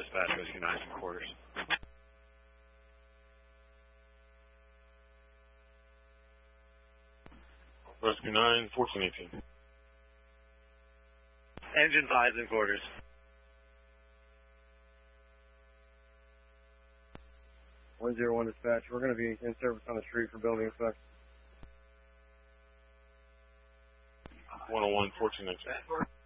dispatch, Rescue 9 from quarters. Rescue 9, 1418. Engine 5 in quarters. 101 dispatch, we're going to be in service on the street for building effect. 101, 1419.